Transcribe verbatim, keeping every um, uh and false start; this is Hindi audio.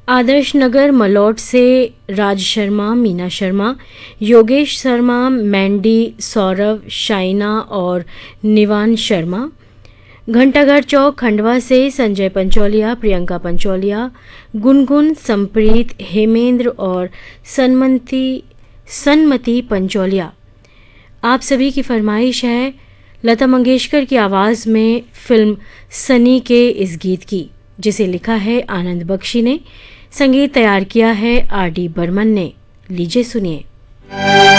आदर्श नगर मलौट से राज शर्मा, मीना शर्मा, योगेश शर्मा, मैंडी, सौरभ, शाइना और निवान शर्मा। घंटाघर चौक खंडवा से संजय पंचौलिया, प्रियंका पंचौलिया, गुनगुन, संप्रीत, हेमेंद्र और सन्मति सन्मति पंचौलिया। आप सभी की फरमाइश है लता मंगेशकर की आवाज़ में फिल्म सनी के इस गीत की, जिसे लिखा है आनंद बख्शी ने, संगीत तैयार किया है आर डी बर्मन ने। लीजिए सुनिए।